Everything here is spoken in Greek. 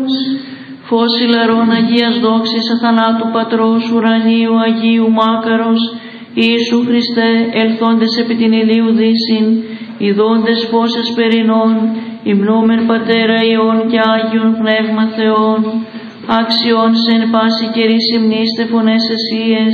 Φως ηλαρών Αγίας δόξης αθανάτου Πατρός ουρανίου Αγίου Μάκαρος, Ιησού Χριστέ, ελθόντες επί την ηλίου δύσιν, ιδώντες φως εσπερινών, υμνούμεν Πατέρα Υιόν και Άγιον Πνεύμα Θεόν, άξιον σε εν πάση καιρή συμνήστε φωνές εσίες,